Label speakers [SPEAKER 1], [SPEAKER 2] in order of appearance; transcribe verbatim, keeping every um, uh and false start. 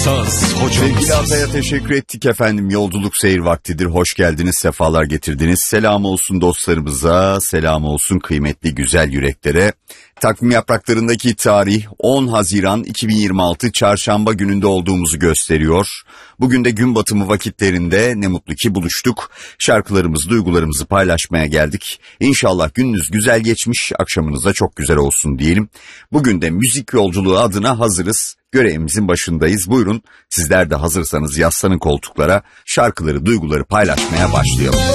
[SPEAKER 1] Saz hocam.
[SPEAKER 2] Sevgili Atay'a teşekkür ettik efendim. Yolculuk seyir vaktidir. Hoş geldiniz, sefalar getirdiniz. Selam olsun dostlarımıza, selam olsun kıymetli güzel yüreklere. Takvim yapraklarındaki tarih on Haziran iki bin yirmi altı Çarşamba gününde olduğumuzu gösteriyor. Bugün de gün batımı vakitlerinde ne mutlu ki buluştuk. Şarkılarımızı, duygularımızı paylaşmaya geldik. İnşallah gününüz güzel geçmiş, akşamınız da çok güzel olsun diyelim. Bugün de müzik yolculuğu adına hazırız. Görevimizin başındayız. Buyurun sizler de hazırsanız yaslanın koltuklara, şarkıları, duyguları paylaşmaya başlayalım.